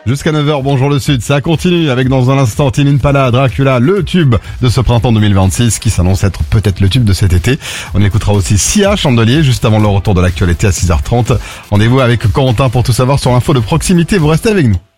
Jusqu'à 9h, bonjour le Sud, ça continue avec dans un instant Tame Impala, Dracula, le tube de ce printemps 2026 qui s'annonce être peut-être le tube de cet été. On écoutera aussi Sia, Chandelier, juste avant le retour de l'actualité à 6h30. Rendez-vous avec Corentin pour tout savoir sur l'info de proximité, vous restez avec nous.